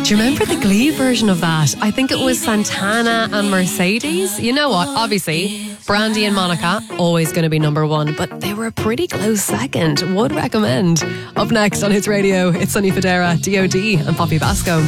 Do you remember the Glee version of that? I think it was Santana and Mercedes. You know what? Obviously, Brandy and Monica, always going to be number one, but they were a pretty close second. Would recommend. Up next on Hits Radio, it's Sonny Fodera, D.O.D. and Poppy Basco.